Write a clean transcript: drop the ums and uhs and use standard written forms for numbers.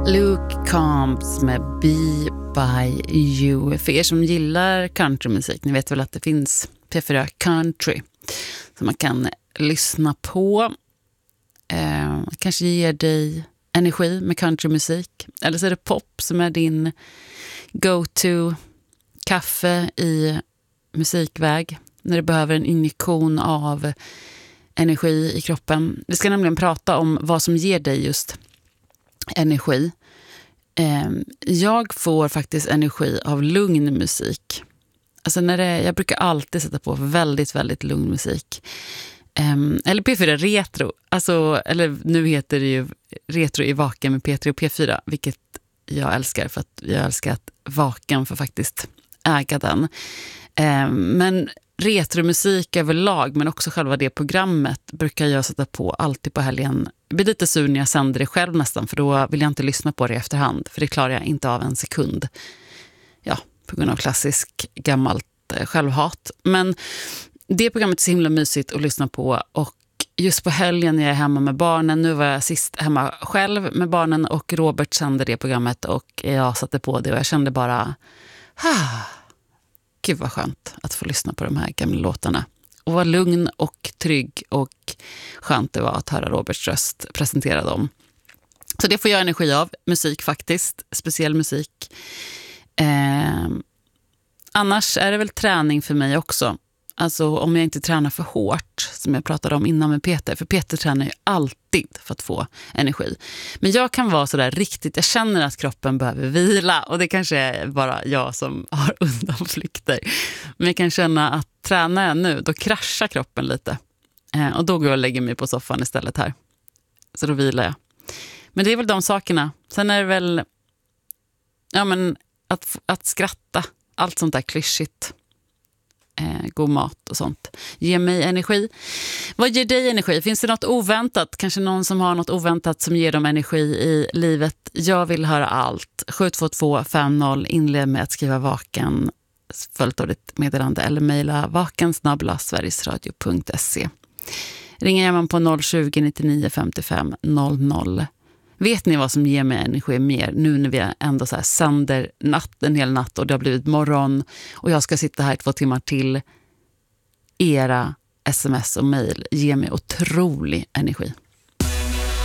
Luke Combs med Be By You. För er som gillar countrymusik, ni vet väl att det finns P4 Country som man kan lyssna på. Kanske ger dig energi med countrymusik. Eller så är det pop som är din go-to kaffe i musikväg när du behöver en injektion av energi i kroppen. Vi ska nämligen prata om vad som ger dig just energi. Jag får faktiskt energi av lugn musik. Alltså jag brukar alltid sätta på väldigt, väldigt lugn musik. Eller P4 Retro. Alltså, eller nu heter det ju Retro i Vaken med P3 och P4. Vilket jag älskar, för att jag älskar att Vaken får faktiskt äga den. Men retromusik överlag, men också själva det programmet brukar jag sätta på alltid på helgen. Det blir lite sur när jag sänder det själv nästan, för då vill jag inte lyssna på det i efterhand, för det klarar jag inte av en sekund. Ja, på grund av klassisk gammalt självhat. Men det programmet är så himla mysigt att lyssna på, och just på helgen när jag är hemma med barnen, nu var jag sist hemma själv med barnen och Robert sände det programmet och jag satte på det och jag kände bara gud vad skönt att få lyssna på de här gamla låtarna. Och vad lugn och trygg och skönt det var att höra Roberts röst presentera dem. Så det får jag energi av. Musik faktiskt. Speciell musik. Annars är det väl träning för mig också. Alltså om jag inte tränar för hårt, som jag pratade om innan med Peter. För Peter tränar ju alltid för att få energi. Men jag kan vara sådär riktigt, jag känner att kroppen behöver vila. Och det kanske är bara jag som har undanflykter. Men jag kan känna att tränar jag nu, då kraschar kroppen lite. Och då går jag och lägger mig på soffan istället här. Så då vilar jag. Men det är väl de sakerna. Sen är det väl att skratta. Allt sånt där klyschigt. God mat och sånt. Ge mig energi. Vad ger dig energi? Finns det något oväntat? Kanske någon som har något oväntat som ger dem energi i livet? Jag vill höra allt. 72250. Inled med att skriva Vaken. Följt av ditt meddelande eller mejla vaken@sverigesradio.se. Ringa gärna på 020 99 55 00. Vet ni vad som ger mig energi mer nu när vi ändå så här sänder en hel natt och det har blivit morgon och jag ska sitta här 2 timmar till? Era sms och mejl ger mig otrolig energi.